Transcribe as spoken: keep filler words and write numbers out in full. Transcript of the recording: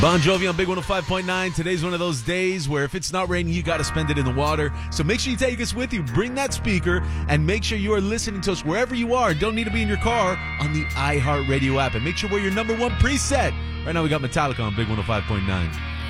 Bon Jovi on Big one oh five point nine. Today's one of those days where if it's not raining, you got to spend it in the water. So make sure you take us with you. Bring that speaker and make sure you are listening to us wherever you are. Don't need to be in your car, on the iHeartRadio app. And make sure we're your number one preset. Right now we got Metallica on Big one oh five point nine.